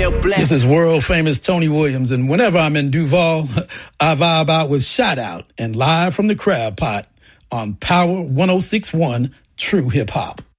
well blessed. This is world famous Tony Williams, and whenever I'm in Duval, I vibe out with Shout Out and Live from the Crab Pot on Power 106.1 True Hip Hop.